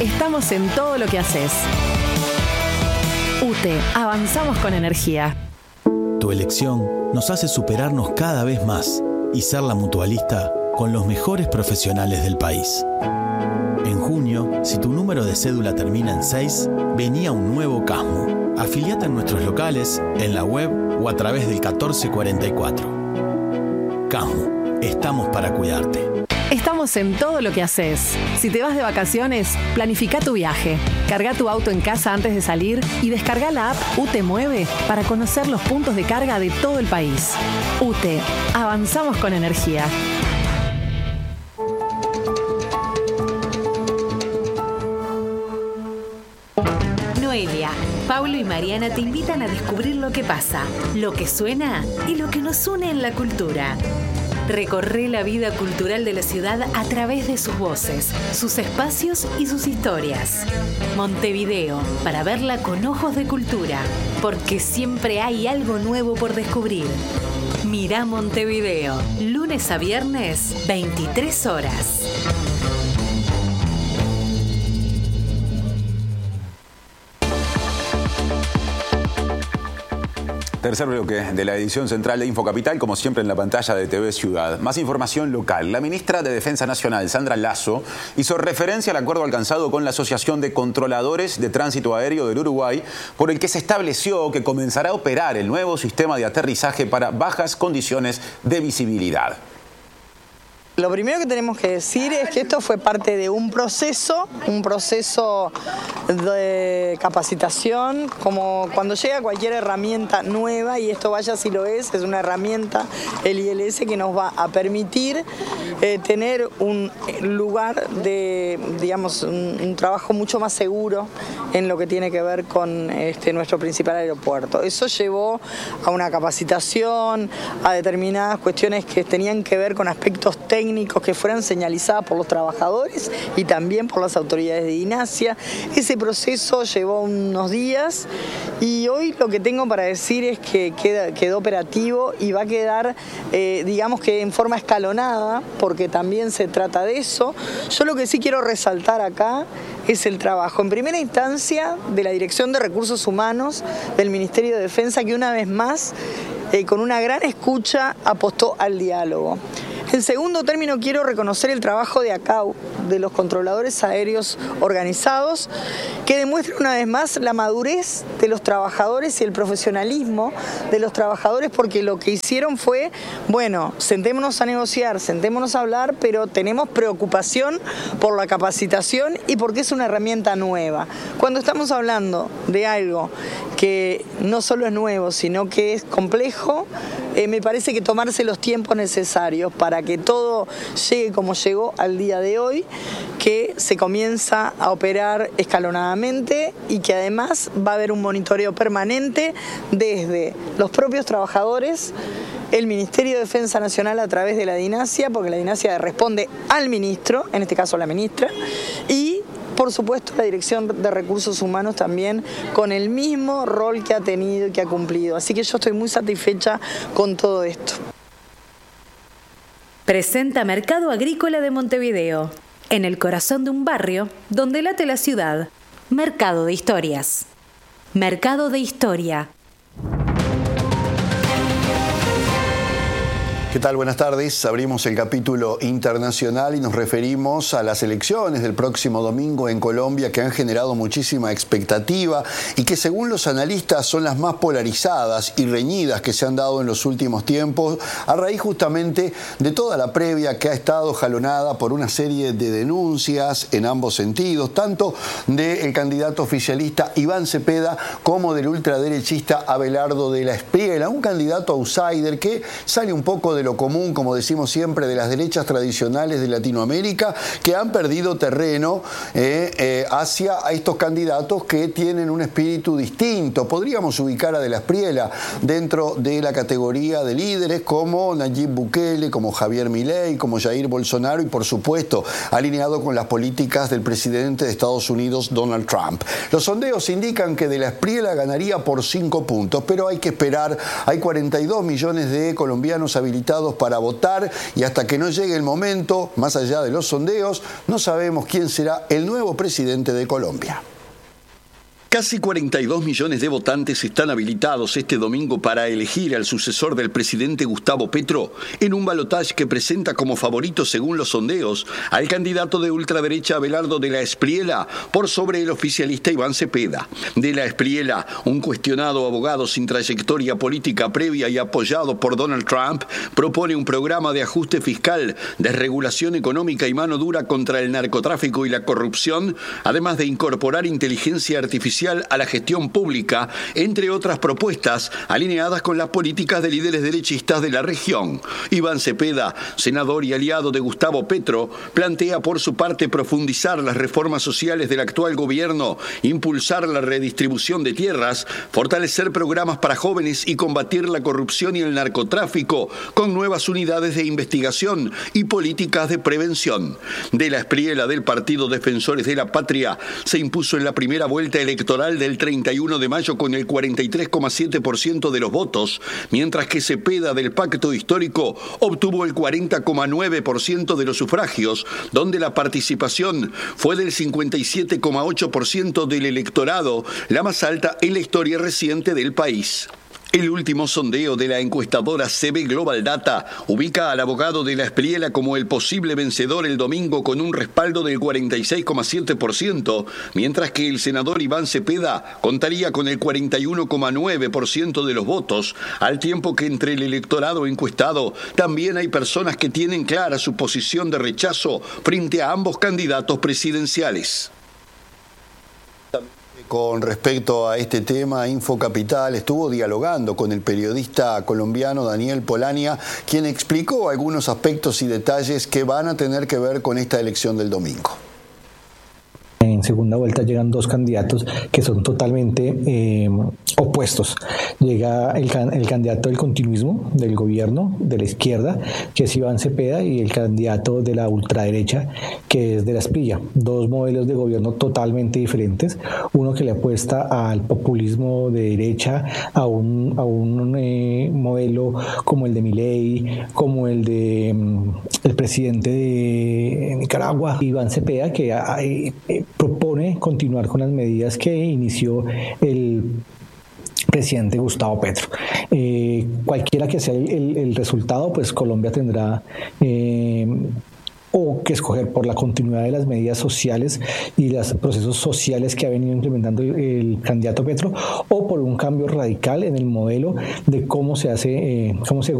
Estamos en todo lo que haces. UTE, avanzamos con energía. Tu elección nos hace superarnos cada vez más y ser la mutualista con los mejores profesionales del país. En junio, si tu número de cédula termina en 6, venía un nuevo CASMU. Afiliate en nuestros locales, en la web o a través del 1444. CASMU, estamos para cuidarte. Estamos en todo lo que haces. Si te vas de vacaciones, planifica tu viaje. Carga tu auto en casa antes de salir y descarga la app UTE Mueve para conocer los puntos de carga de todo el país. UTE, avanzamos con energía. Noelia, Paulo y Mariana te invitan a descubrir lo que pasa, lo que suena y lo que nos une en la cultura. Recorre la vida cultural de la ciudad a través de sus voces, sus espacios y sus historias. Montevideo, para verla con ojos de cultura, porque siempre hay algo nuevo por descubrir. Mirá Montevideo, lunes a viernes, 23 horas. Tercer bloque de la edición central de Infocapital, como siempre en la pantalla de TV Ciudad. Más información local. La ministra de Defensa Nacional, Sandra Lasso, hizo referencia al acuerdo alcanzado con la Asociación de Controladores de Tránsito Aéreo del Uruguay, por el que se estableció que comenzará a operar el nuevo sistema de aterrizaje para bajas condiciones de visibilidad. Lo primero que tenemos que decir es que esto fue parte de un proceso de capacitación, como cuando llega cualquier herramienta nueva, y esto vaya si lo es una herramienta, el ILS, que nos va a permitir tener un lugar de, digamos, un trabajo mucho más seguro en lo que tiene que ver con nuestro principal aeropuerto. Eso llevó a una capacitación, a determinadas cuestiones que tenían que ver con aspectos técnicos que fueran señalizadas por los trabajadores y también por las autoridades de DINASIA. Ese proceso llevó unos días y hoy lo que tengo para decir es que quedó operativo y va a quedar, digamos que en forma escalonada, porque también se trata de eso. Yo lo que sí quiero resaltar acá es el trabajo, en primera instancia, de la Dirección de Recursos Humanos del Ministerio de Defensa, que una vez más, con una gran escucha, apostó al diálogo. En segundo término, quiero reconocer el trabajo de ACAU, de los controladores aéreos organizados, que demuestra una vez más la madurez de los trabajadores y el profesionalismo de los trabajadores, porque lo que hicieron fue, bueno, sentémonos a negociar, sentémonos a hablar, pero tenemos preocupación por la capacitación y porque es una herramienta nueva. Cuando estamos hablando de algo que no solo es nuevo, sino que es complejo, me parece que tomarse los tiempos necesarios para que todo llegue como llegó al día de hoy, que se comienza a operar escalonadamente y que además va a haber un monitoreo permanente desde los propios trabajadores, el Ministerio de Defensa Nacional a través de la DINASIA, porque la DINASIA responde al ministro, en este caso la ministra, y por supuesto la Dirección de Recursos Humanos también, con el mismo rol que ha tenido y que ha cumplido. Así que yo estoy muy satisfecha con todo esto. Presenta Mercado Agrícola de Montevideo, en el corazón de un barrio donde late la ciudad. Mercado de Historias. Mercado de Historia. ¿Qué tal? Buenas tardes. Abrimos el capítulo internacional y nos referimos a las elecciones del próximo domingo en Colombia, que han generado muchísima expectativa y que, según los analistas, son las más polarizadas y reñidas que se han dado en los últimos tiempos, a raíz justamente de toda la previa que ha estado jalonada por una serie de denuncias en ambos sentidos, tanto del candidato oficialista Iván Cepeda como del ultraderechista Abelardo de la Espriella, un candidato outsider que sale un poco de lo común, como decimos siempre, de las derechas tradicionales de Latinoamérica, que han perdido terreno hacia estos candidatos que tienen un espíritu distinto. Podríamos ubicar a de la Espriella dentro de la categoría de líderes como Nayib Bukele, como Javier Milei, como Jair Bolsonaro y, por supuesto, alineado con las políticas del presidente de Estados Unidos, Donald Trump. Los sondeos indican que de la Espriella ganaría por 5 puntos, pero hay que esperar. Hay 42 millones de colombianos habilitados habilitados para votar y hasta que no llegue el momento, más allá de los sondeos, no sabemos quién será el nuevo presidente de Colombia. Casi 42 millones de votantes están habilitados este domingo para elegir al sucesor del presidente Gustavo Petro en un balotaje que presenta como favorito, según los sondeos, al candidato de ultraderecha Abelardo de la Espriella por sobre el oficialista Iván Cepeda. De la Espriella, un cuestionado abogado sin trayectoria política previa y apoyado por Donald Trump, propone un programa de ajuste fiscal, desregulación económica y mano dura contra el narcotráfico y la corrupción, además de incorporar inteligencia artificial a la gestión pública, entre otras propuestas alineadas con las políticas de líderes derechistas de la región. Iván Cepeda, senador y aliado de Gustavo Petro, plantea por su parte profundizar las reformas sociales del actual gobierno, impulsar la redistribución de tierras, fortalecer programas para jóvenes y combatir la corrupción y el narcotráfico con nuevas unidades de investigación y políticas de prevención. De la Espriella del Partido Defensores de la Patria se impuso en la primera vuelta electoral del 31 de mayo con el 43,7% de los votos, mientras que Cepeda del Pacto Histórico obtuvo el 40,9% de los sufragios, donde la participación fue del 57,8% del electorado, la más alta en la historia reciente del país. El último sondeo de la encuestadora CB Global Data ubica al abogado de la Espriella como el posible vencedor el domingo con un respaldo del 46,7%, mientras que el senador Iván Cepeda contaría con el 41,9% de los votos, al tiempo que entre el electorado encuestado también hay personas que tienen clara su posición de rechazo frente a ambos candidatos presidenciales. Con respecto a este tema, Infocapital estuvo dialogando con el periodista colombiano Daniel Polania, quien explicó algunos aspectos y detalles que van a tener que ver con esta elección del domingo. En segunda vuelta llegan dos candidatos que son totalmente opuestos. Llega el candidato del continuismo del gobierno, de la izquierda, que es Iván Cepeda, y el candidato de la ultraderecha, que es de la Espriella. Dos modelos de gobierno totalmente diferentes. Uno que le apuesta al populismo de derecha, a un modelo como el de Milei, como el de el presidente de Nicaragua, Iván Cepeda, que propone continuar con las medidas que inició el presidente Gustavo Petro. Cualquiera que sea el resultado, pues Colombia tendrá o que escoger por la continuidad de las medidas sociales y los procesos sociales que ha venido implementando el candidato Petro, o por un cambio radical en el modelo de cómo se